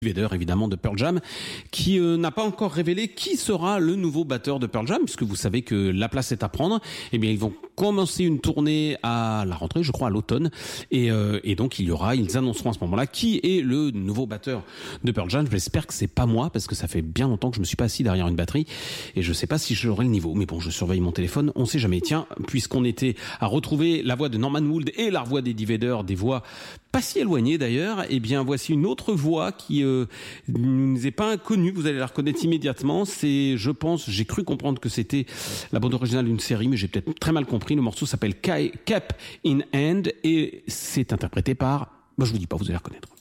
Vedder, évidemment, de Pearl Jam, qui n'a pas encore révélé qui sera le nouveau batteur de Pearl Jam, puisque vous savez que la place est à prendre. Eh bien, ils vont commencer une tournée à la rentrée, je crois, à l'automne, et donc ils annonceront à ce moment-là qui est le nouveau batteur de Pearl Jam. J'espère que c'est pas moi, parce que ça fait bien longtemps que je me suis pas assis derrière une batterie, et je sais pas si j'aurai le niveau. Mais bon, je surveille mon téléphone, on sait jamais. Tiens, puisqu'on était à retrouver la voix de Norman Wood et la voix d'Eddie Vedder, des voix pas si éloignées d'ailleurs, eh bien voici une autre voix qui ne nous est pas inconnue, vous allez la reconnaître immédiatement. C'est, je pense, j'ai cru comprendre que c'était la bande originale d'une série, mais j'ai peut-être très mal compris. Le morceau s'appelle Cap in Hand et c'est interprété par, je vous dis pas, vous allez la reconnaître.